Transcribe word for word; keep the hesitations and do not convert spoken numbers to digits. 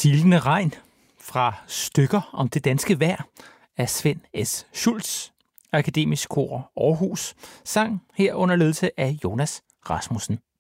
Silende regn fra Stykker om det danske vejr af Svend S. Schultz, Akademisk Kor Aarhus, sang her under ledelse af Jonas Rasmussen.